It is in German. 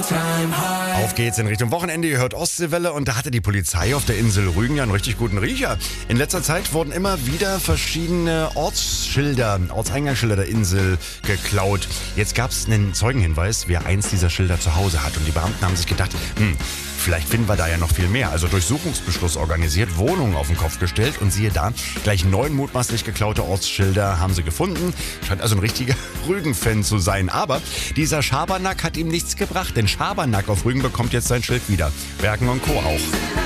Auf geht's in Richtung Wochenende, ihr hört Ostseewelle und da hatte die Polizei auf der Insel Rügen ja einen richtig guten Riecher. In letzter Zeit wurden immer wieder verschiedene Ortseingangschilder der Insel geklaut. Jetzt gab's einen Zeugenhinweis, wer eins dieser Schilder zu Hause hat und die Beamten haben sich gedacht, vielleicht finden wir da ja noch viel mehr. Also Durchsuchungsbeschluss organisiert, Wohnungen auf den Kopf gestellt und siehe da, gleich 9 mutmaßlich geklaute Ortsschilder haben sie gefunden. Scheint also ein richtiger Rügen-Fan zu sein. Aber dieser Schabernack hat ihm nichts gebracht, denn Schabernack auf Rügen bekommt jetzt sein Schild wieder. Bergen und Co. auch.